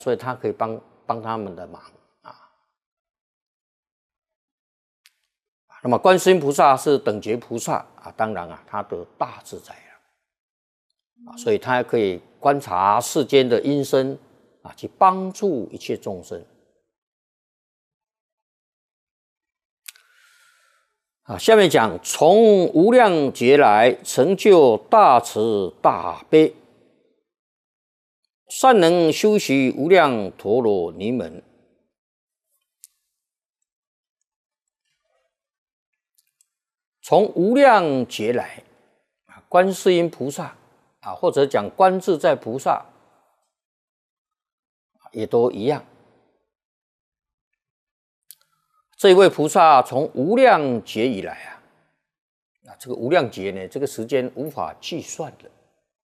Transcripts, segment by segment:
所以他可以帮他们的忙啊。那么观世音菩萨是等觉菩萨啊，当然啊，他得大自在了啊，所以他可以观察世间的因身啊，去帮助一切众生啊。下面讲从无量劫来成就大慈大悲，善能修习无量陀罗尼门。从无量劫来，观世音菩萨啊，或者讲观自在菩萨，也都一样。这位菩萨从无量劫以来啊，这个无量劫呢，这个时间无法计算的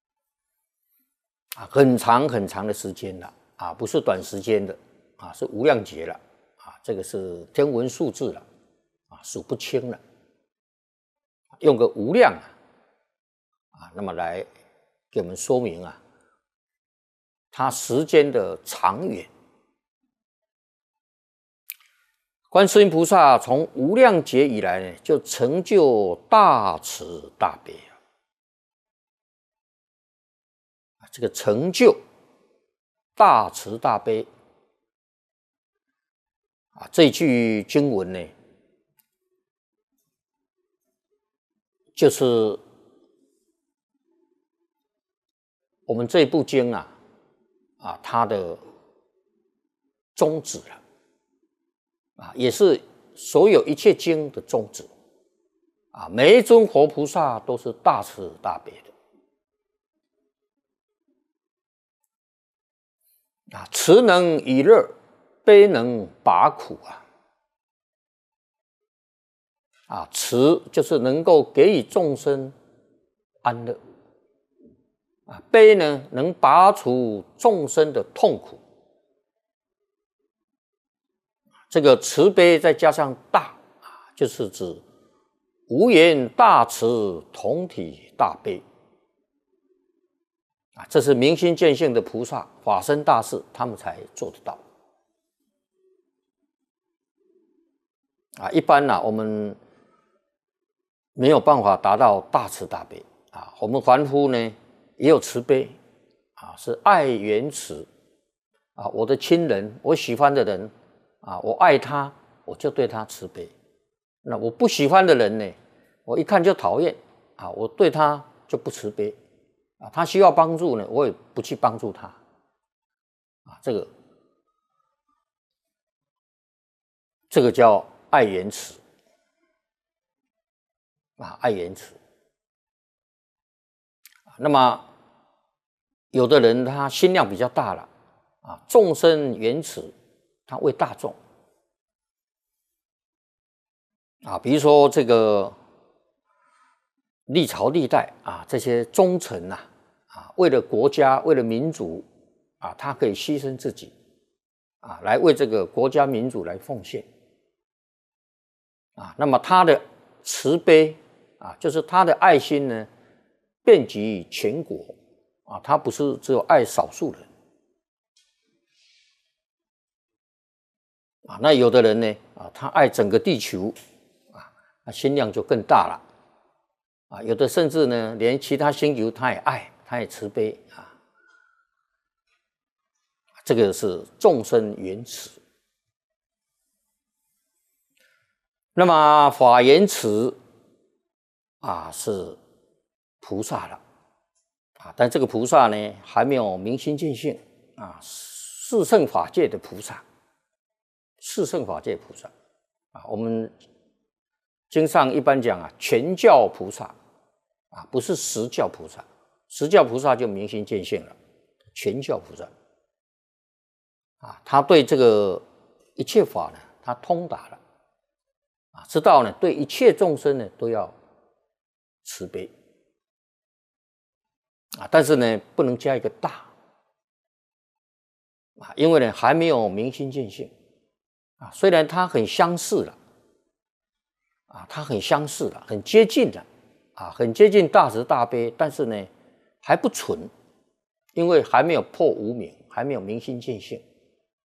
啊，很长很长的时间了啊，不是短时间的啊，是无量劫了啊，这个是天文数字了啊，数不清了。用个无量啊，那么来给我们说明啊，它时间的长远。观世音菩萨从无量劫以来呢，就成就大慈大悲啊，这个成就大慈大悲啊，这句经文呢，就是我们这部经啊，它的宗旨了啊，也是所有一切经的宗旨啊。每一尊活菩萨都是大慈大悲的啊，慈能以乐，悲能拔苦啊，慈就是能够给予众生安乐啊，悲呢能拔除众生的痛苦。这个慈悲再加上大啊，就是指无言大慈，同体大悲啊，这是明心见性的菩萨、法身大士他们才做得到啊。一般我们没有办法达到大慈大悲啊。我们凡夫呢也有慈悲啊，是爱缘慈啊。我的亲人，我喜欢的人啊，我爱他，我就对他慈悲。那我不喜欢的人呢，我一看就讨厌啊，我对他就不慈悲啊。他需要帮助呢，我也不去帮助他啊。这个叫爱缘慈啊，爱缘慈。那么有的人他心量比较大了啊，众生缘慈，他为大众啊，比如说这个历朝历代啊，这些忠臣为了国家，为了民族啊，他可以牺牲自己啊，来为这个国家民族来奉献啊。那么他的慈悲啊，就是他的爱心呢，遍及全国啊，他不是只有爱少数人啊。那有的人呢啊，他爱整个地球啊，那心量就更大了啊。有的甚至呢，连其他星球他也爱，他也慈悲啊。这个是众生缘慈。那么法缘慈啊，是菩萨了啊，但这个菩萨呢，还没有明心见性啊，四圣法界的菩萨，四圣法界菩萨啊，我们经上一般讲全教菩萨啊，不是实教菩萨，实教菩萨就明心见性了，全教菩萨啊，他对这个一切法呢，他通达了啊，知道呢，对一切众生呢都要慈悲啊，但是呢，不能加一个大啊，因为呢还没有明心见性啊，虽然它很相似了啊，它很相似了，很接近了啊，很接近大慈大悲，但是呢还不纯，因为还没有破无明， 还没有明心见性。